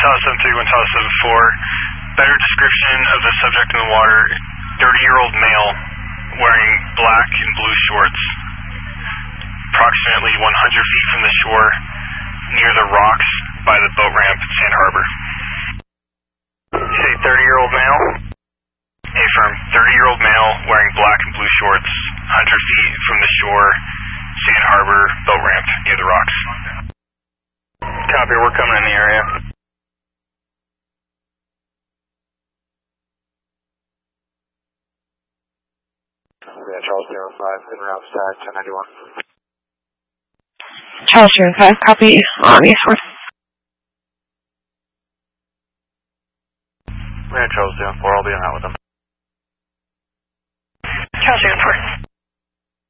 Tower 73, 1 Tower 74. Better description of the subject in the water. 30-year-old male wearing black and blue shorts. Approximately 100 feet from the shore near the rocks by the boat ramp at Sand Harbor. You say 30-year-old male? Affirm. 30-year-old male wearing black and blue shorts. 100 feet from the shore, Sand Harbor boat ramp near the rocks. Copy, we're coming in the area. Yeah, Charles 05, in route stack 1091. Charles 05, copy. On eastward. Yeah, Charles 04, I'll be on that with them. Charles 04.